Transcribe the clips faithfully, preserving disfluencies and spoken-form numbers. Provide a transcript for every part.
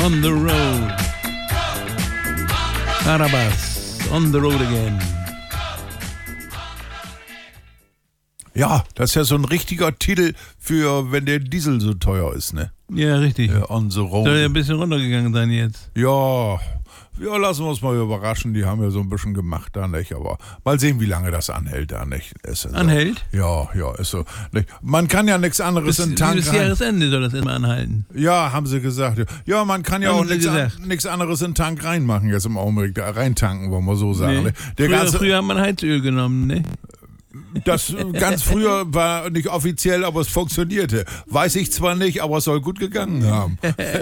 On the road. Carabas, on the road again. Ja, das ist ja so ein richtiger Titel für, wenn der Diesel so teuer ist, ne? Ja, richtig. Ja, on the road. Soll ja ein bisschen runtergegangen sein jetzt. Ja, ja, lassen wir uns mal überraschen. Die haben ja so ein bisschen gemacht da, nicht? Aber mal sehen, wie lange das anhält da, nicht? Ist so. Anhält? Ja, ja, ist so. Nicht? Man kann ja nichts anderes Bis, in den Tank bis rein. Jahresende soll das immer anhalten. Ja, haben sie gesagt. Ja, man kann ja Haben auch sie nichts gesagt. an, nichts anderes in den Tank reinmachen jetzt im Augenblick. Da reintanken, wollen wir so sagen. Nee. Ne? Der Früher, ganze, früher hat man Heizöl genommen, ne? Das ganz früher war nicht offiziell, aber es funktionierte. Weiß ich zwar nicht, aber es soll gut gegangen haben.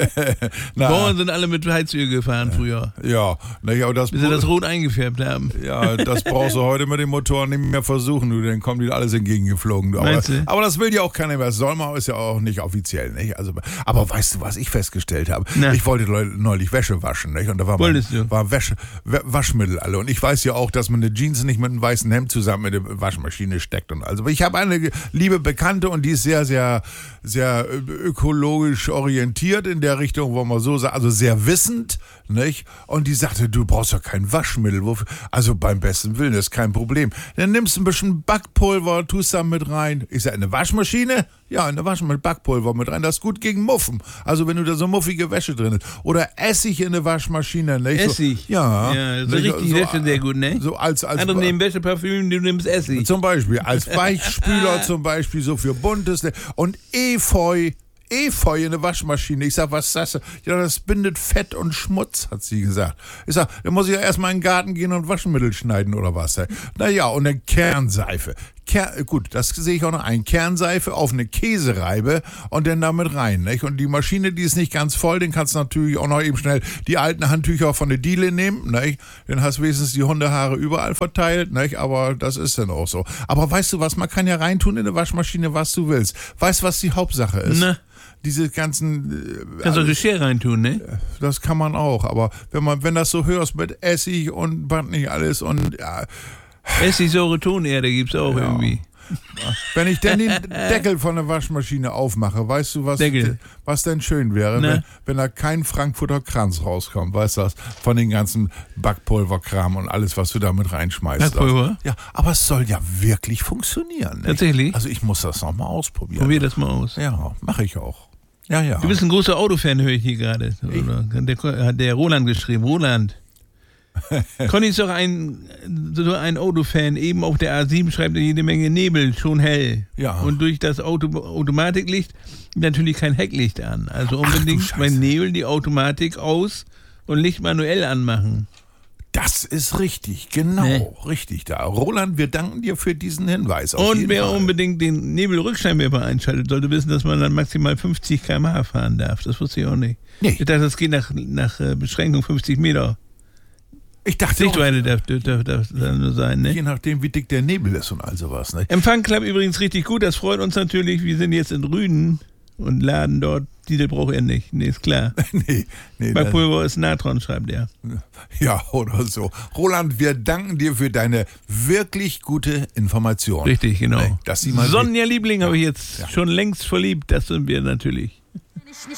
Na, Bauern sind alle mit Heizöl gefahren früher, ja, nicht, aber das, bis sie das rot eingefärbt haben. ja, das brauchst du heute mit dem Motor nicht mehr versuchen, du, dann kommen die alles entgegengeflogen. Du. Aber, Meinst du? aber das will ja auch keiner mehr. Das soll man, ist ja auch nicht offiziell. Nicht? Also, aber weißt du, was ich festgestellt habe? Na. Ich wollte neulich Wäsche waschen, nicht? Und da war, Wolltest mein, du? war Wäsche, Waschmittel alle. Und ich weiß ja auch, dass man eine Jeans nicht mit einem weißen Hemd zusammen mit der Waschmaschine steckt und also. Aber ich habe eine liebe Bekannte und die ist sehr, sehr, sehr ökologisch orientiert in der Richtung, wo man so sagt, also sehr wissend, nicht? Und die sagte, du brauchst ja kein Waschmittel. Wofür? Also beim besten Willen, das ist kein Problem. Dann nimmst du ein bisschen Backpulver, tust da mit rein. Ich sage, eine Waschmaschine? Ja, eine Waschmaschine mit Backpulver mit rein. Das ist gut gegen Muffen. Also wenn du da so muffige Wäsche drin hast. Oder Essig in eine Waschmaschine, nicht? Essig? So, ja. Ja, so nicht? richtig Wäsche sehr gut, ne? So als, als Andere nehmen Wäscheparfüm, du nimmst Essig. zum Beispiel, als Weichspüler zum Beispiel, so für Buntes. Und Efeu, Efeu in eine Waschmaschine. Ich sag, was ist das? Ja, das bindet Fett und Schmutz, hat sie gesagt. Ich sag, da muss ich ja erstmal in den Garten gehen und Waschmittel schneiden oder was. Naja, und eine Kernseife. Ker- gut, das sehe ich auch noch ein. Kernseife auf eine Käsereibe und dann damit rein. Nicht? Und die Maschine, die ist nicht ganz voll, den kannst du natürlich auch noch eben schnell die alten Handtücher von der Diele nehmen. Nicht? Dann hast du wenigstens die Hundehaare überall verteilt. Nicht? Aber das ist dann auch so. Aber weißt du was, man kann ja reintun in eine Waschmaschine, was du willst. Weißt du, was die Hauptsache ist? Na, Diese ganzen... Äh, kannst du Geschirr reintun, ne? das kann man auch. Aber wenn man, wenn das so hörst mit Essig und was nicht alles und... Ja, Essig, saure Tonerde gibt's auch Ja. irgendwie. wenn ich denn den Deckel von der Waschmaschine aufmache, weißt du, was, Deckel. was denn schön wäre, Na? wenn, wenn da kein Frankfurter Kranz rauskommt, weißt du das, von den ganzen Backpulverkram und alles, was du da mit reinschmeißt. Backpulver? Ja, aber es soll ja wirklich funktionieren. Nicht? Tatsächlich? Also ich muss das nochmal ausprobieren. Probier das mal aus. Ja, mache ich auch. Ja, ja. Du bist ein großer Autofan, höre ich hier gerade. Oder? Der hat der Roland geschrieben. Roland. Conny ist doch ein, so ein Autofan. Eben auf der A sieben schreibt er jede Menge Nebel, schon hell. Ja. Und durch das Auto Automatiklicht natürlich kein Hecklicht an. Also unbedingt Scheiße. bei Nebel die Automatik aus und Licht manuell anmachen. Das ist richtig, genau, Nee. richtig da. Roland, wir danken dir für diesen Hinweis. Auf Und jeden wer Fall. unbedingt den Nebelrückscheinwerfer einschaltet, sollte wissen, dass man dann maximal fünfzig Kilometer pro Stunde fahren darf. Das wusste ich auch nicht. Nee. Ich dachte, das geht nach, nach äh, Beschränkung fünfzig Meter. Ich dachte, auch, Sichtweite darf, darf, darf, darf dann nur sein, ne? je nachdem, wie dick der Nebel ist und all sowas. Ne? Empfang klappt übrigens richtig gut, das freut uns natürlich. Wir sind jetzt in Rüden und laden dort. Diesel braucht er nicht, ne, ist klar. nee, nee, Bei das, Pulver ist Natron, schreibt er. ja, oder so. Roland, wir danken dir für deine wirklich gute Information. Richtig, genau. Nee, dass sie mal Sonja Liebling habe ich jetzt Ja. schon längst verliebt, das sind wir natürlich.